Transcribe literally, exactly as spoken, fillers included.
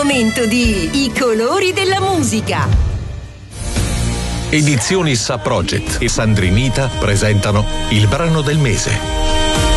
momento di I colori della musica. Edizioni Sa Project e Sandrinita presentano il brano del mese.